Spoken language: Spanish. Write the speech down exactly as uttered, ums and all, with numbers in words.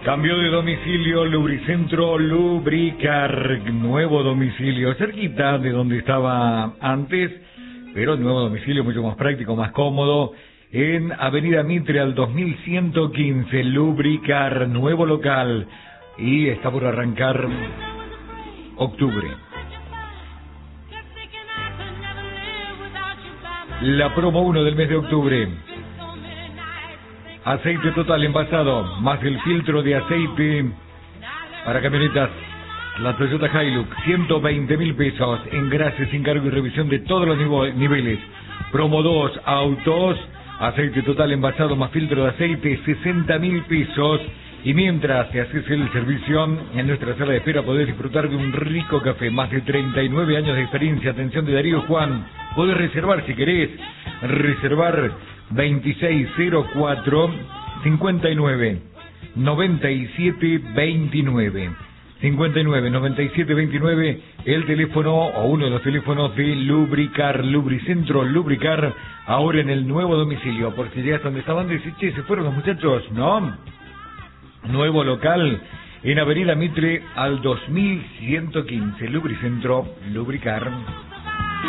Cambio de domicilio, Lubricentro Lubricar, nuevo domicilio, cerquita de donde estaba antes, pero nuevo domicilio mucho más práctico, más cómodo, en Avenida Mitre al dos mil ciento quince, Lubricar, nuevo local, y está por arrancar octubre. La promo uno del mes de octubre. Aceite total envasado, más el filtro de aceite para camionetas. La Toyota Hilux, ciento veinte mil pesos, engrase sin cargo y revisión de todos los niveles. Promo dos, autos, aceite total envasado más filtro de aceite, sesenta mil pesos. Y mientras te haces el servicio, en nuestra sala de espera podés disfrutar de un rico café. Más de treinta y nueve años de experiencia, atención de Darío Juan. Podés reservar si querés, reservar veintiséis cero cuatro cincuenta y nueve noventa y siete veintinueve. cincuenta y nueve noventa y siete veintinueve, el teléfono o uno de los teléfonos de Lubricar, Lubricentro Lubricar, ahora en el nuevo domicilio. Por si llegas donde estaban, decís, che, se fueron los muchachos, ¿no? Nuevo local en Avenida Mitre al dos mil ciento quince, Lubricentro Lubricar.